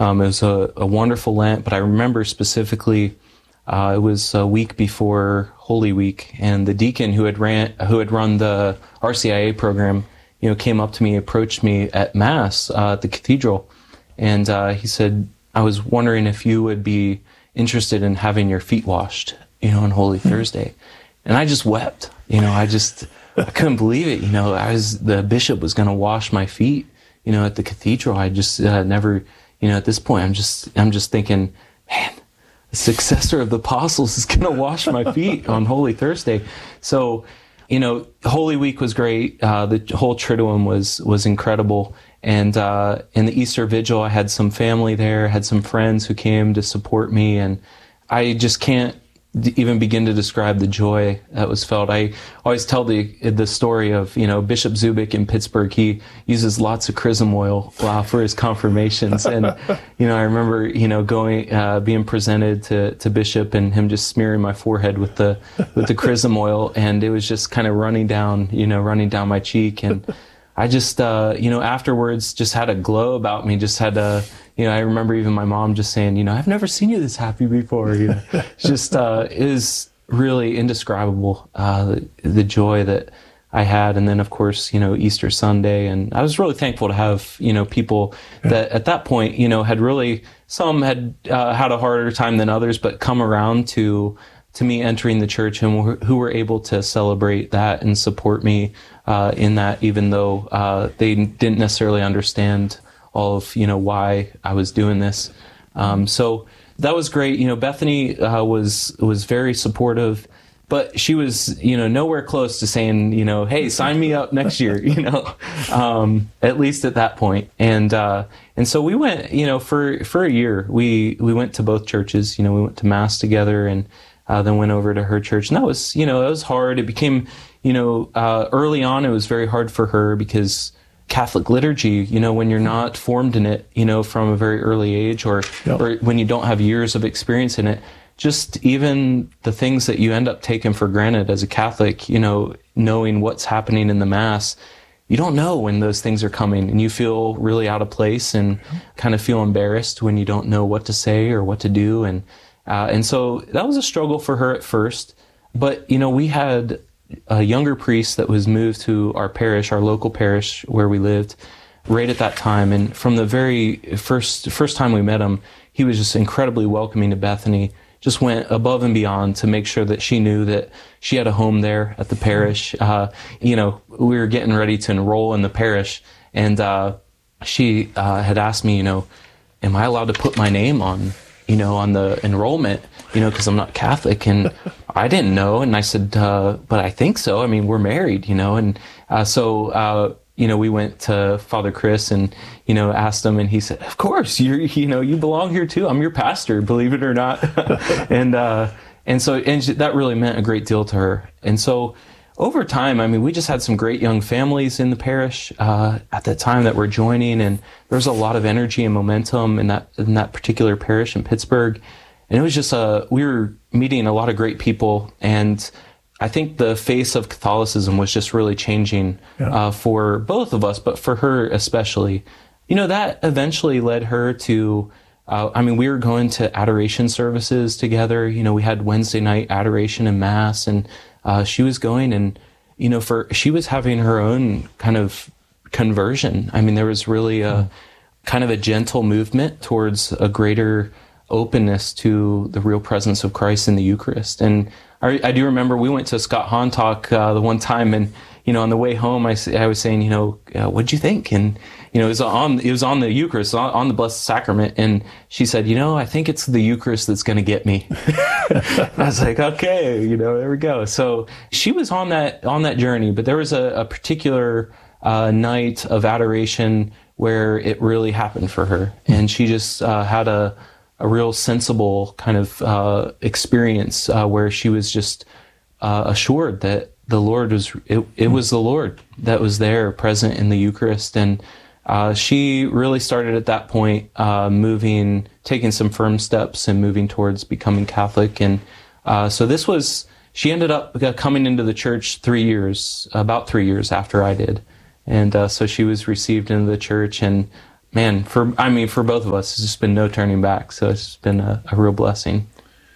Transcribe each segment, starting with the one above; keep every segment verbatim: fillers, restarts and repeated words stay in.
Um, it was a, a wonderful Lent, but I remember specifically uh, it was a week before Holy Week, and the deacon who had ran who had run the R C I A program, you know, came up to me, approached me at Mass uh, at the cathedral, and uh, he said, "I was wondering if you would be interested in having your feet washed, you know, on Holy Thursday." And I just wept. You know, I just I couldn't believe it. You know, I was the bishop was going to wash my feet, you know, at the cathedral. I just uh, never, you know, at this point, I'm just I'm just thinking, man, the successor of the apostles is going to wash my feet on Holy Thursday. So, you know, Holy Week was great. Uh, the whole Triduum was was incredible. And uh, in the Easter Vigil, I had some family there, had some friends who came to support me, and I just can't even begin to describe the joy that was felt. I always tell the the story of, you know, Bishop Zubik in Pittsburgh. He uses lots of chrism oil uh, for his confirmations, and you know, I remember, you know, going uh, being presented to to Bishop and him just smearing my forehead with the with the chrism oil, and it was just kind of running down, you know, running down my cheek, and I just, uh, you know, afterwards just had a glow about me, just had a, you know, I remember even my mom just saying, you know, I've never seen you this happy before. You know, just uh, is really indescribable, uh, the, the joy that I had. And then, of course, you know, Easter Sunday. And I was really thankful to have, you know, people yeah. that at that point, you know, had really, some had uh, had a harder time than others, but come around to to me entering the church, and who were able to celebrate that and support me uh, in that, even though uh, they didn't necessarily understand all of, you know, why I was doing this. Um, so that was great. You know, Bethany uh, was was very supportive, but she was, you know, nowhere close to saying, you know, hey, sign me up next year, you know, um, at least at that point. And uh, and so we went, you know, for for a year, we we went to both churches. You know, we went to Mass together, and uh, then went over to her church. And that was, you know, that was hard. It became, you know, uh, early on, it was very hard for her because Catholic liturgy, you know, when you're not formed in it, you know, from a very early age, or, yep. or when you don't have years of experience in it, just even the things that you end up taking for granted as a Catholic, you know, knowing what's happening in the Mass, you don't know when those things are coming, and you feel really out of place and kind of feel embarrassed when you don't know what to say or what to do. And, uh, and so that was a struggle for her at first. But, you know, we had a younger priest that was moved to our parish, our local parish where we lived, right at that time. And from the very first first time we met him, he was just incredibly welcoming to Bethany, just went above and beyond to make sure that she knew that she had a home there at the parish. Uh, you know, we were getting ready to enroll in the parish, and uh, she uh, had asked me, you know, am I allowed to put my name on, you know, on the enrollment, you know, because I'm not Catholic. And I didn't know. And I said, uh, but I think so. I mean, we're married, you know. And uh, so, uh, you know, we went to Father Chris and, you know, asked him, and he said, of course, you're, you know, you belong here too. I'm your pastor, believe it or not. and, uh, and so, and that really meant a great deal to her. And so over time, I mean, we just had some great young families in the parish uh, at that time that were joining, and there was a lot of energy and momentum in that in that particular parish in Pittsburgh. And it was just a we were meeting a lot of great people, and I think the face of Catholicism was just really changing yeah. uh, for both of us, but for her especially. You know, that eventually led her to. Uh, I mean, we were going to adoration services together. You know, we had Wednesday night adoration and Mass, and uh, she was going, and, you know, for she was having her own kind of conversion. I mean, there was really a mm. kind of a gentle movement towards a greater openness to the real presence of Christ in the Eucharist. And I, I do remember we went to Scott Hahn talk uh, the one time, and, you know, on the way home, I, I was saying, you know, uh, what'd you think? And, you know, it was on, it was on the Eucharist, on, on the Blessed Sacrament. And she said, you know, I think it's the Eucharist that's going to get me. I was like, okay, you know, there we go. So she was on that, on that journey, but there was a, a particular uh, night of adoration where it really happened for her. And she just uh, had a, a real sensible kind of uh, experience uh, where she was just uh, assured that the Lord was, it, it was the Lord that was there present in the Eucharist. And uh, she really started at that point uh, moving, taking some firm steps and moving towards becoming Catholic. And uh, so this was, she ended up coming into the church three years, about three years after I did. And uh, so she was received into the church, and man, for I mean, for both of us, it's just been no turning back. So it's just been a, a real blessing.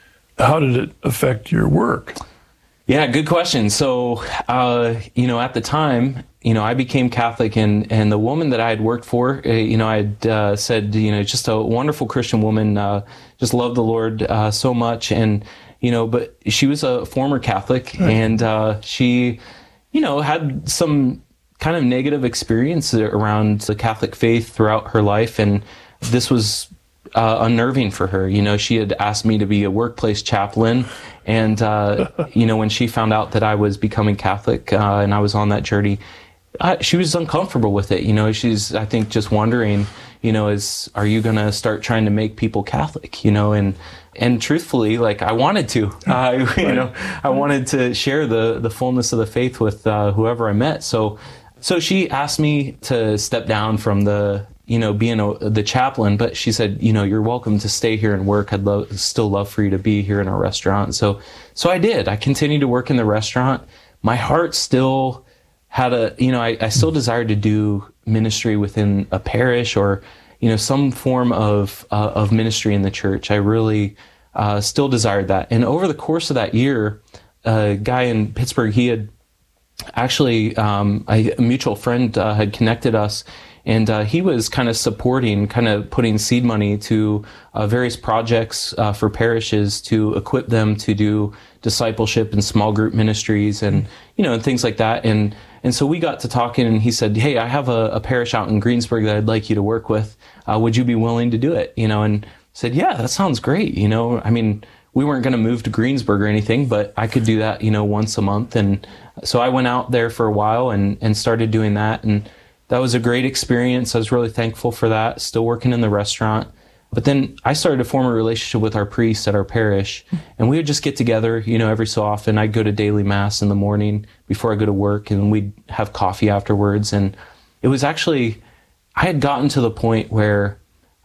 How did it affect your work? Yeah, good question. So, uh, you know, at the time, you know, I became Catholic, and, and the woman that I had worked for, uh, you know, I had uh, said, you know, just a wonderful Christian woman, uh, just loved the Lord uh, so much. And, you know, but she was a former Catholic, right. and uh, she, you know, had some kind of negative experience around the Catholic faith throughout her life. And this was uh, unnerving for her. You know, she had asked me to be a workplace chaplain. And, uh, you know, when she found out that I was becoming Catholic uh, and I was on that journey, uh, she was uncomfortable with it. You know, she's, I think, just wondering, you know, is, are you going to start trying to make people Catholic, you know? And, and truthfully, like, I wanted to, uh, you know, I wanted to share the, the fullness of the faith with uh, whoever I met. So, so she asked me to step down from the, you know, being a, the chaplain, but she said, you know, you're welcome to stay here and work. I'd love, still love for you to be here in our restaurant. So, so I did. I continued to work in the restaurant. My heart still had a, you know, I, I still desired to do ministry within a parish or, you know, some form of, uh, of ministry in the church. I really uh, still desired that. And over the course of that year, a guy in Pittsburgh, he had actually, um, a, a mutual friend uh, had connected us. And uh, he was kind of supporting, kind of putting seed money to uh, various projects uh, for parishes to equip them to do discipleship and small group ministries and, you know, and things like that. And and so we got to talking, and he said, hey, I have a, a parish out in Greensburg that I'd like you to work with. Uh, would you be willing to do it? You know, and I said, yeah, that sounds great. You know, I mean, we weren't going to move to Greensburg or anything, but I could do that, you know, once a month. And so I went out there for a while and, and started doing that. And that was a great experience. I was really thankful for that, still working in the restaurant. But then I started to form a relationship with our priest at our parish, and we would just get together, you know, every so often. I'd go to daily mass in the morning before I go to work, and we'd have coffee afterwards. And it was actually, I had gotten to the point where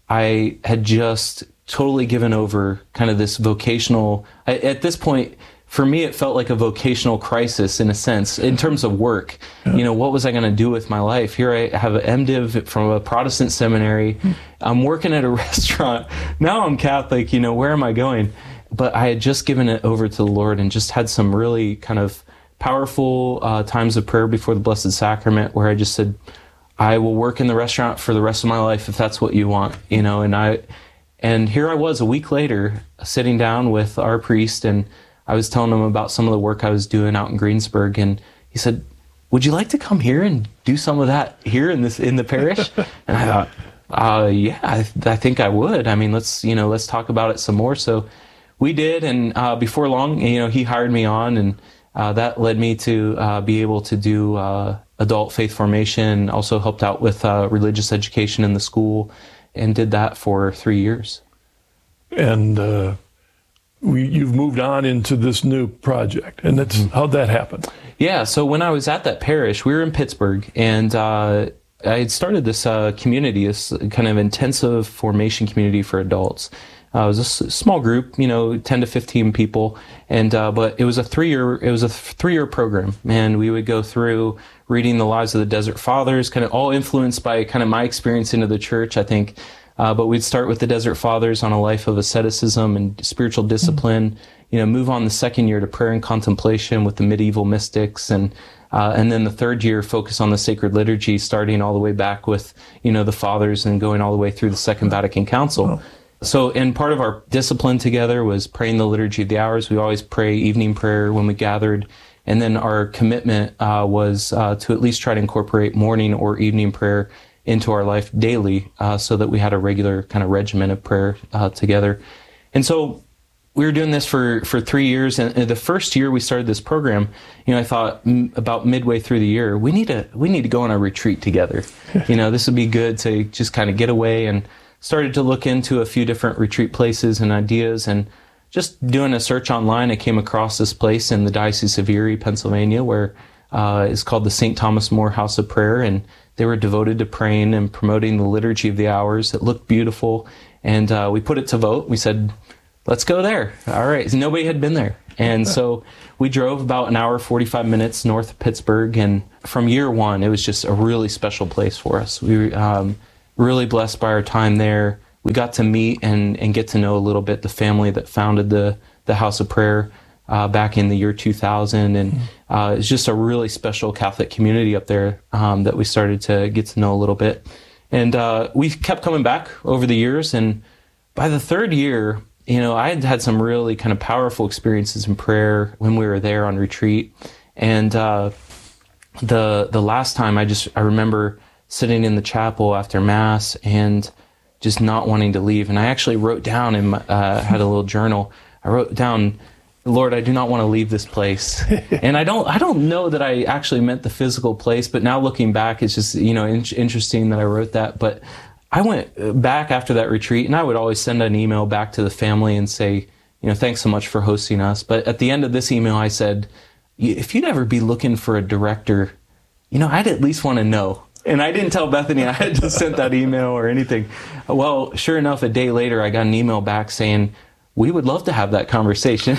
I had just totally given over kind of this vocational, at this point, for me, it felt like a vocational crisis in a sense, in terms of work. Yeah. You know, what was I going to do with my life? Here I have an MDiv from a Protestant seminary. I'm working at a restaurant. Now I'm Catholic. You know, where am I going? But I had just given it over to the Lord and just had some really kind of powerful uh, times of prayer before the Blessed Sacrament where I just said, I will work in the restaurant for the rest of my life if that's what you want. You know, and I, and here I was a week later sitting down with our priest, and I was telling him about some of the work I was doing out in Greensburg, and he said, would you like to come here and do some of that here in this in the parish? And I thought, uh, yeah, I, I think I would. I mean, let's, you know, let's talk about it some more. So we did, and uh, before long, you know, he hired me on, and uh, that led me to uh, be able to do uh, adult faith formation, also helped out with uh, religious education in the school, and did that for three years. And uh We, you've moved on into this new project, and that's mm-hmm. how'd that happen? Yeah, so when I was at that parish, we were in Pittsburgh, and uh, I had started this uh, community, this kind of intensive formation community for adults. Uh, it was a s- small group, you know, ten to fifteen people, and uh, but it was a three-year it was a three-year program, and we would go through reading the lives of the Desert Fathers, kind of all influenced by kind of my experience into the church, I think. Uh, but we'd start with the Desert Fathers on a life of asceticism and spiritual discipline, mm-hmm. you know, move on the second year to prayer and contemplation with the medieval mystics, and uh, and then the third year focus on the sacred liturgy, starting all the way back with, you know, the Fathers and going all the way through the Second Vatican Council. Oh. So, and part of our discipline together was praying the Liturgy of the Hours. We always pray evening prayer when we gathered. And then our commitment uh, was uh, to at least try to incorporate morning or evening prayer into our life daily, uh, so that we had a regular kind of regimen of prayer uh, together. And so we were doing this for, for three years. And the first year we started this program, you know, I thought m- about midway through the year, we need to, we need to go on a retreat together. You know, this would be good to just kind of get away, and started to look into a few different retreat places and ideas. And just doing a search online, I came across this place in the Diocese of Erie, Pennsylvania, where uh, it's called the Saint Thomas More House of Prayer. And they were devoted to praying and promoting the Liturgy of the Hours. It looked beautiful. And uh, we put it to vote. We said, let's go there. All right. Nobody had been there. And so we drove about an hour, forty-five minutes north of Pittsburgh. And from year one, it was just a really special place for us. We um, really blessed by our time there. We got to meet and, and get to know a little bit the family that founded the, the House of Prayer uh, back in the year two thousand. And uh, it's just a really special Catholic community up there um, that we started to get to know a little bit. And uh, we kept coming back over the years. And by the third year, you know, I had had some really kind of powerful experiences in prayer when we were there on retreat. And uh, the the last time, I just I remember sitting in the chapel after Mass and just not wanting to leave. And I actually wrote down in my, uh, had a little journal. I wrote down, Lord, I do not want to leave this place. And I don't I don't know that I actually meant the physical place, but now looking back, it's just, you know, in- interesting that I wrote that. But I went back after that retreat, and I would always send an email back to the family and say, you know, thanks so much for hosting us. But at the end of this email, I said, if you'd ever be looking for a director, you know, I'd at least want to know. And I didn't tell Bethany I had just sent that email or anything. Well, sure enough, a day later, I got an email back saying, we would love to have that conversation.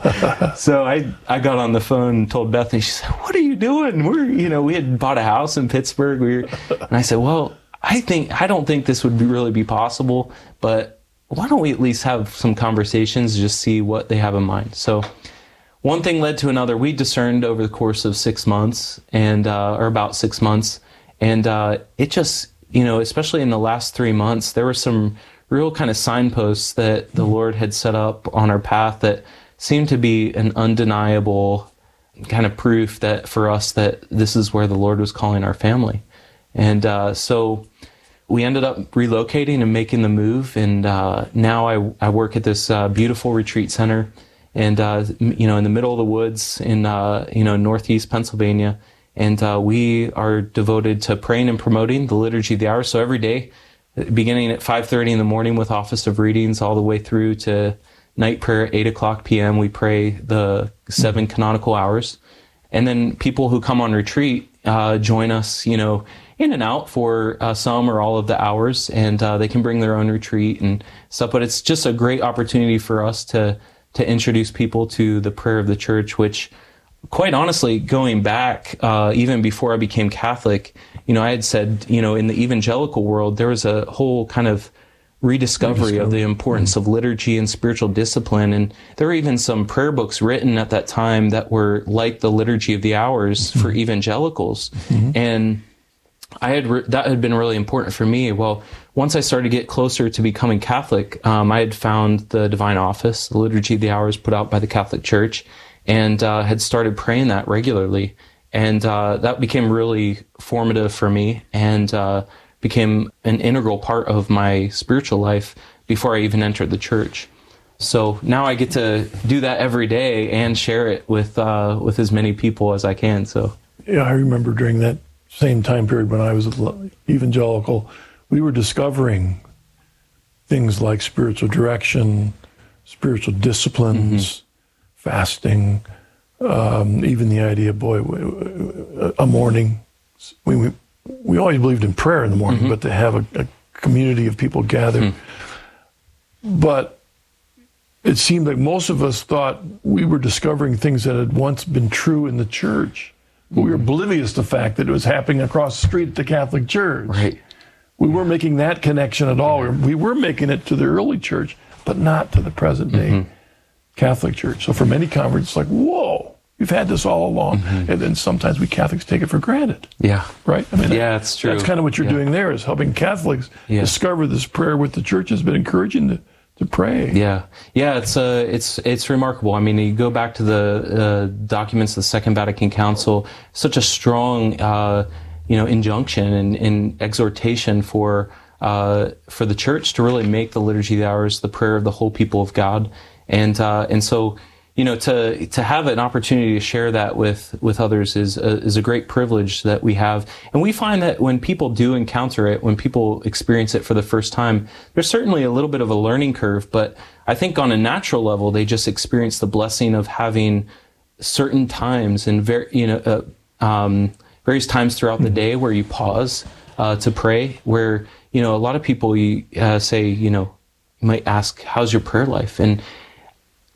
So I, I got on the phone and told Bethany. She said, what are you doing? We're, you know, we had bought a house in Pittsburgh. We were, and I said, well, I think, I don't think this would be really be possible, but why don't we at least have some conversations, just see what they have in mind. So one thing led to another. We discerned over the course of six months and, uh, or about six months. And uh, it just, you know, especially in the last three months, there were some real kind of signposts that the Lord had set up on our path that seemed to be an undeniable kind of proof that for us that this is where the Lord was calling our family. And uh, so we ended up relocating and making the move. And uh, now I, I work at this uh, beautiful retreat center and, uh, you know, in the middle of the woods in, uh, you know, Northeast Pennsylvania. And uh, we are devoted to praying and promoting the Liturgy of the Hours. So every day, beginning at five thirty in the morning with Office of Readings, all the way through to night prayer at eight o'clock p.m., we pray the seven canonical hours. And then people who come on retreat uh, join us, you know, in and out for uh, some or all of the hours, and uh, they can bring their own retreat and stuff. But it's just a great opportunity for us to to introduce people to the prayer of the Church, which, quite honestly, going back, uh, even before I became Catholic, you know, I had said, you know, in the evangelical world, there was a whole kind of rediscovery, rediscovery. of the importance mm-hmm. of liturgy and spiritual discipline. And there were even some prayer books written at that time that were like the Liturgy of the Hours mm-hmm. for evangelicals. Mm-hmm. And I had re- that had been really important for me. Well, once I started to get closer to becoming Catholic, um, I had found the Divine Office, the Liturgy of the Hours put out by the Catholic Church, and uh, had started praying that regularly. And uh, that became really formative for me and uh, became an integral part of my spiritual life before I even entered the Church. So now I get to do that every day and share it with uh, with as many people as I can. So yeah, I remember during that same time period when I was evangelical, we were discovering things like spiritual direction, spiritual disciplines, mm-hmm. fasting, um, even the idea, boy, a morning. We we, we always believed in prayer in the morning, mm-hmm. but to have a, a community of people gathered. Mm-hmm. But it seemed like most of us thought we were discovering things that had once been true in the Church. But mm-hmm. we were oblivious to the fact that it was happening across the street at the Catholic Church. Right. We weren't making that connection at all. Yeah. We were making it to the early Church, but not to the present day mm-hmm. Catholic Church. So for many converts, it's like, whoa, we've had this all along. Mm-hmm. And then sometimes we Catholics take it for granted. Yeah. Right? I mean, yeah, it's true. That's kind of what you're yeah. doing there, is helping Catholics yeah. discover this prayer, what the Church has been encouraging to, to pray. Yeah. Yeah, it's uh, it's it's remarkable. I mean, you go back to the uh, documents of the Second Vatican Council, such a strong, uh, you know, injunction and, and exhortation for uh, for the Church to really make the Liturgy of the Hours the prayer of the whole people of God. And uh, and so, you know, to to have an opportunity to share that with with others is a, is a great privilege that we have. And we find that when people do encounter it, when people experience it for the first time, there's certainly a little bit of a learning curve. But I think on a natural level, they just experience the blessing of having certain times and very, you know, uh, um, various times throughout the day where you pause uh, to pray. Where, you know, a lot of people you, uh, say, you know, you might ask, "How's your prayer life?" And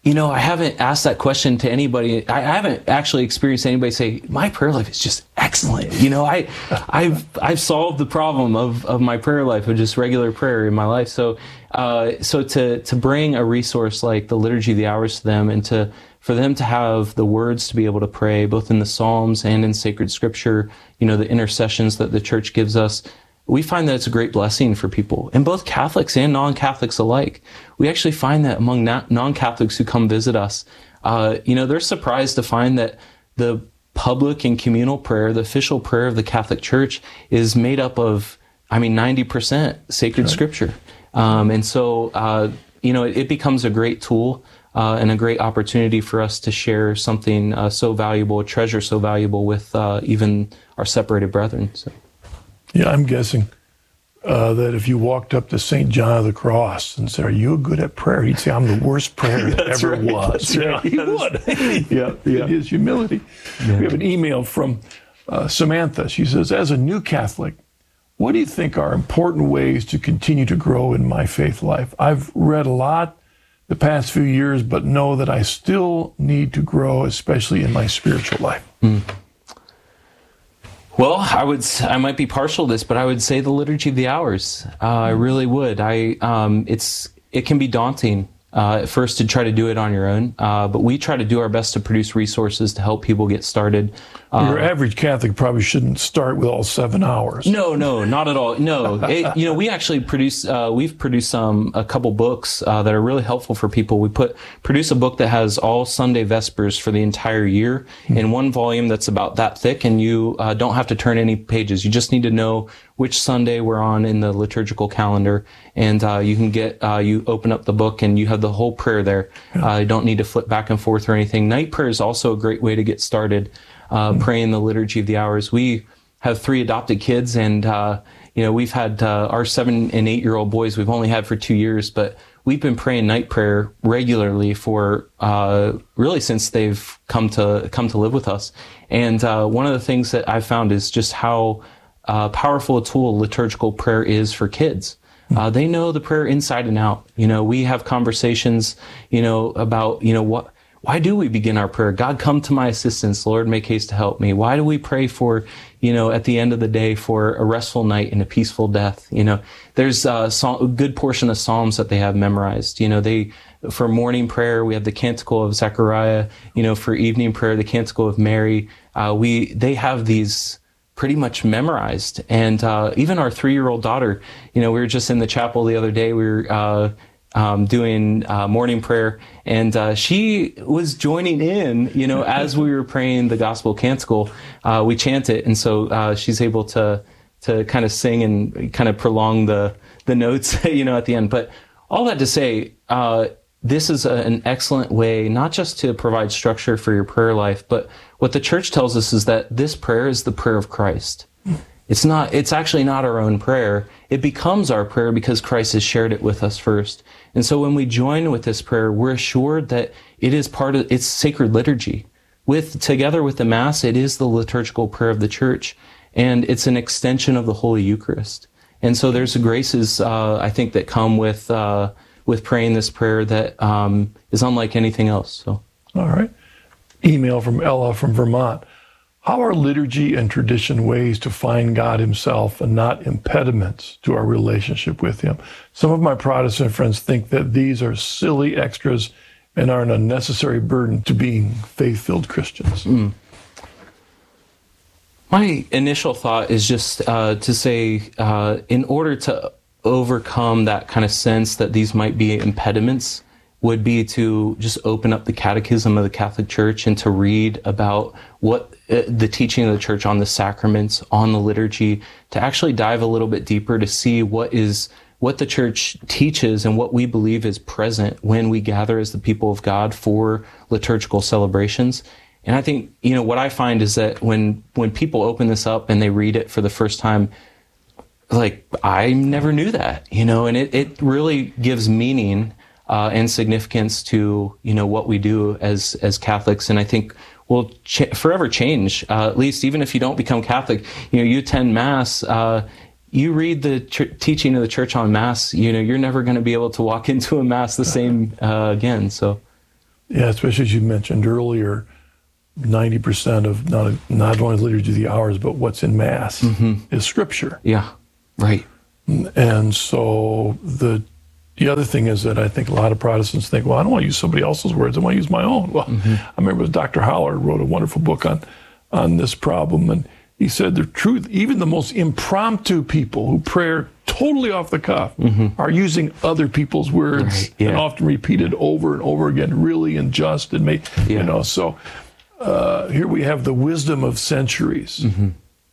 you know, I haven't asked that question to anybody. I haven't actually experienced anybody say, my prayer life is just excellent. You know, I, I've, I've solved the problem of, of my prayer life, of just regular prayer in my life. So, uh, so to, to bring a resource like the Liturgy of the Hours to them, and to, for them to have the words to be able to pray, both in the Psalms and in sacred scripture, you know, the intercessions that the church gives us, we find that it's a great blessing for people, and both Catholics and non-Catholics alike. We actually find that among non-Catholics who come visit us, uh, you know, they're surprised to find that the public and communal prayer, the official prayer of the Catholic Church, is made up of, I mean, ninety percent sacred right. scripture. Um, and so, uh, you know, it, it becomes a great tool uh, and a great opportunity for us to share something uh, so valuable, a treasure so valuable with uh, even our separated brethren. So. Yeah, I'm guessing uh, that if you walked up to Saint John of the Cross and said, "Are you good at prayer?" he'd say, "I'm the worst prayer that ever right. was." That's Yeah, right. he would. yeah, yeah. His humility. Yeah. We have an email from uh, Samantha. She says, "As a new Catholic, what do you think are important ways to continue to grow in my faith life? I've read a lot the past few years, but know that I still need to grow, especially in my spiritual life." Mm. Well, I would, I might be partial to this, but I would say the Liturgy of the Hours. Uh, I really would. I, um, it's, it can be daunting uh, at first to try to do it on your own, uh, but we try to do our best to produce resources to help people get started. Uh, Your average Catholic probably shouldn't start with all seven hours. No, no, not at all. No, it, you know, we actually produce, uh, we've produced um, a couple books uh, that are really helpful for people. We put produce a book that has all Sunday Vespers for the entire year mm-hmm. in one volume that's about that thick, and you uh, don't have to turn any pages. You just need to know which Sunday we're on in the liturgical calendar, and uh, you can get, uh, you open up the book and you have the whole prayer there. Yeah. Uh, you don't need to flip back and forth or anything. Night prayer is also a great way to get started. Uh, mm-hmm. Praying the Liturgy of the Hours. We have three adopted kids, and uh, you know, we've had uh, our seven and eight year old boys we've only had for two years, but we've been praying night prayer regularly for uh, really since they've come to come to live with us. And uh, one of the things that I've found is just how uh, powerful a tool liturgical prayer is for kids. Uh, they know the prayer inside and out. You know, we have conversations, you know, about, you know, what, why do we begin our prayer? God, come to my assistance. Lord, make haste to help me. Why do we pray for, you know, at the end of the day for a restful night and a peaceful death? You know, there's a, a good portion of Psalms that they have memorized. You know, they, for morning prayer, we have the Canticle of Zechariah. You know, for evening prayer, the Canticle of Mary. Uh, we, they have these pretty much memorized. And uh, even our three-year-old daughter, you know, we were just in the chapel the other day. We were uh, um, doing uh, morning prayer, and uh, she was joining in, you know, as we were praying the Gospel Canticle. Uh, we chant it, and so uh, she's able to to kind of sing and kind of prolong the the notes, you know, at the end. But all that to say, uh, this is a, an excellent way not just to provide structure for your prayer life, but what the church tells us is that this prayer is the prayer of Christ. It's not, it's actually not our own prayer. It becomes our prayer because Christ has shared it with us first. And so when we join with this prayer, we're assured that it is part of, it's sacred liturgy. With, together with the Mass, it is the liturgical prayer of the church, and it's an extension of the Holy Eucharist. And so there's graces, uh, I think, that come with, uh, with praying this prayer that um, is unlike anything else. So, all right. Email from Ella from Vermont. How are liturgy and tradition ways to find God himself and not impediments to our relationship with him? Some of my Protestant friends think that these are silly extras and are an unnecessary burden to being faith-filled Christians. Mm. My initial thought is just uh, to say, uh, in order to overcome that kind of sense that these might be impediments, would be to just open up the Catechism of the Catholic Church and to read about what uh, the teaching of the Church on the sacraments, on the liturgy, to actually dive a little bit deeper to see what is what the Church teaches and what we believe is present when we gather as the people of God for liturgical celebrations. And I think, you know, what I find is that when when people open this up and they read it for the first time, like, I never knew that, you know, and it, it really gives meaning Uh, and significance to, you know, what we do as as Catholics, and I think will ch- forever change. Uh, at least, even if you don't become Catholic, you know, you attend Mass, uh, you read the ch- teaching of the Church on Mass. You know, you're never going to be able to walk into a Mass the same uh, again. So, Yeah, especially as you mentioned earlier, ninety percent of not, not only liturgy of the hours, but what's in Mass mm-hmm. is Scripture. Yeah, right. And so the the other thing is that I think a lot of Protestants think, well, I don't want to use somebody else's words. I want to use my own. Well, mm-hmm. I remember Doctor Howler wrote a wonderful book on, on this problem, and he said the truth, even the most impromptu people who pray totally off the cuff mm-hmm. are using other people's words right, yeah. and often repeated over and over again, really and just and make, yeah. you know, so uh, here we have the wisdom of centuries. Mm-hmm.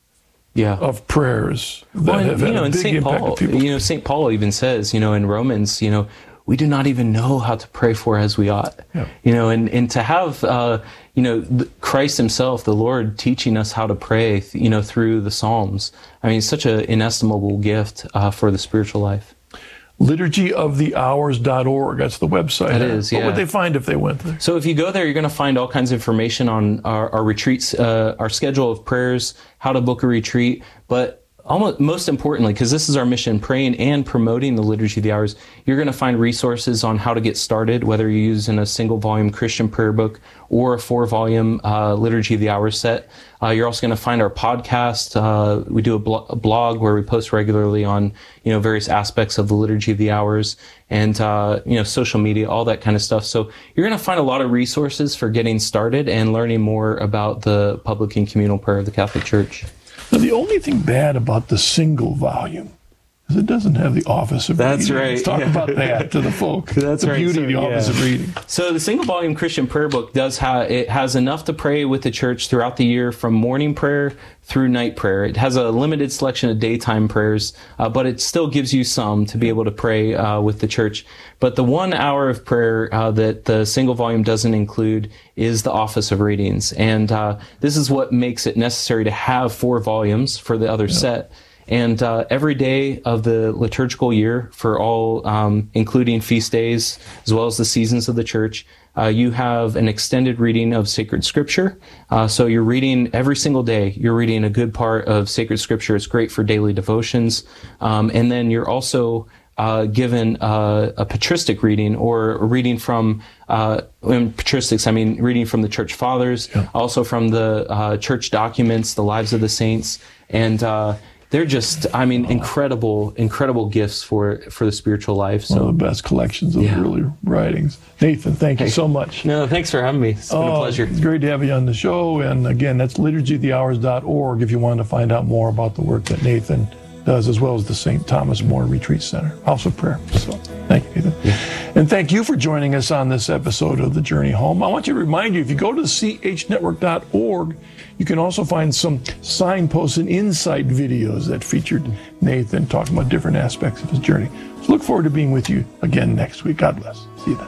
Yeah, of prayers that well, and, have had you know, a big Saint impact Paul, on people. You know, Saint Paul even says, you know, in Romans, you know, we do not even know how to pray for as we ought. Yeah. You know, and, and to have, uh, you know, Christ himself, the Lord, teaching us how to pray, you know, through the Psalms. I mean, it's such an inestimable gift uh, for the spiritual life. liturgy of the hours dot org, that's the website. It is, yeah. What would they find if they went there? So if you go there, you're going to find all kinds of information on our, our retreats, uh, our schedule of prayers, how to book a retreat, but almost most importantly, because this is our mission, praying and promoting the Liturgy of the Hours, you're going to find resources on how to get started, whether you're using a single volume Christian prayer book or a four volume uh, Liturgy of the Hours set. Uh, you're also going to find our podcast. Uh, we do a, blo- a blog where we post regularly on, you know, various aspects of the Liturgy of the Hours and, uh, you know, social media, all that kind of stuff. So you're going to find a lot of resources for getting started and learning more about the public and communal prayer of the Catholic Church. Now, the only thing bad about the single volume is it doesn't have the office of That's reading. right. Let's talk yeah. about that to the folk. That's the right. beauty so, of the office yeah. of reading. So the single volume Christian prayer book does have, it has enough to pray with the church throughout the year from morning prayer through night prayer. It has a limited selection of daytime prayers, uh, but it still gives you some to be able to pray uh, with the church. But the one hour of prayer uh, that the single volume doesn't include is the office of readings. And uh, this is what makes it necessary to have four volumes for the other yeah. set. And uh, every day of the liturgical year for all, um, including feast days, as well as the seasons of the church, uh, you have an extended reading of sacred scripture. Uh, so you're reading every single day, you're reading a good part of sacred scripture. It's great for daily devotions. Um, and then you're also uh, given uh, a patristic reading, or a reading from, uh, in patristics, I mean reading from the church fathers, yeah. also from the uh, church documents, the lives of the saints, and uh, they're just, I mean, incredible, incredible gifts for, for the spiritual life. So. One of the best collections of yeah. early writings. Nathan, thank you so much. No, thanks for having me. It's been oh, a pleasure. It's great to have you on the show. And again, that's liturgy of the hours dot org if you want to find out more about the work that Nathan does, as well as the Saint Thomas More Retreat Center, House of Prayer. So thank you, Nathan. Yeah. And thank you for joining us on this episode of The Journey Home. I want to remind you, if you go to c h network dot org, you can also find some signposts and insight videos that featured Nathan talking about different aspects of his journey. So look forward to being with you again next week. God bless. See you then.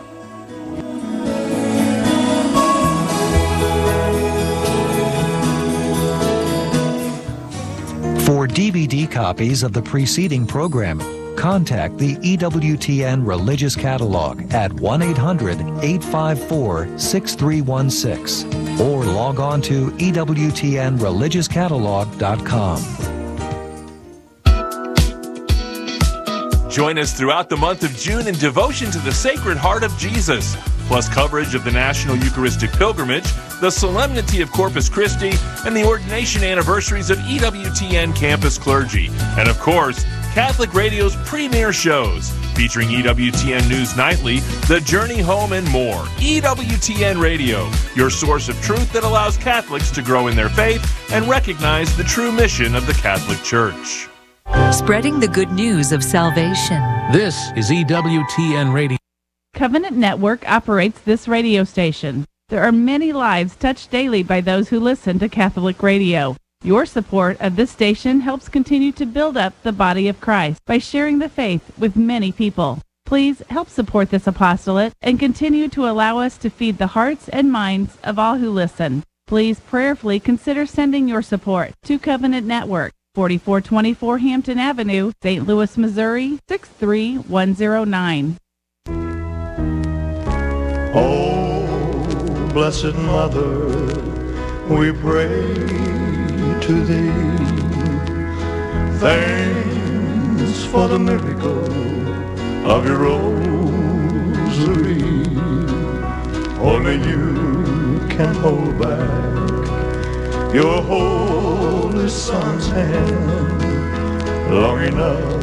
For D V D copies of the preceding program, contact the E W T N Religious Catalog at one eight hundred, eight five four, six three one six or log on to E W T N religious catalog dot com. Join us throughout the month of June in devotion to the Sacred Heart of Jesus, plus coverage of the National Eucharistic Pilgrimage, the Solemnity of Corpus Christi, and the ordination anniversaries of E W T N campus clergy. And of course, Catholic Radio's premier shows, featuring E W T N News Nightly, The Journey Home, and more. E W T N Radio, your source of truth that allows Catholics to grow in their faith and recognize the true mission of the Catholic Church. Spreading the good news of salvation. This is E W T N Radio. Covenant Network operates this radio station. There are many lives touched daily by those who listen to Catholic radio. Your support of this station helps continue to build up the body of Christ by sharing the faith with many people. Please help support this apostolate and continue to allow us to feed the hearts and minds of all who listen. Please prayerfully consider sending your support to Covenant Network, forty-four twenty-four Hampton Avenue, Saint Louis, Missouri, six three one zero nine. Oh, Blessed Mother, we pray to thee. Thanks for the miracle of your rosary. Only you can hold back your holy son's hand long enough